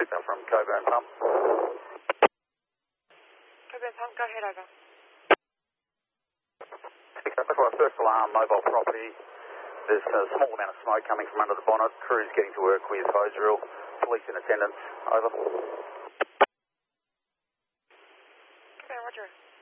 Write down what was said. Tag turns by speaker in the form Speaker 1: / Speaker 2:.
Speaker 1: from Coburn Pump.
Speaker 2: Coburn Pump, go ahead, over.
Speaker 1: First alarm, mobile property. There's a small amount of smoke coming from under the bonnet. Crew's getting to work with hose drill. Police in attendance, over.
Speaker 2: Okay, roger.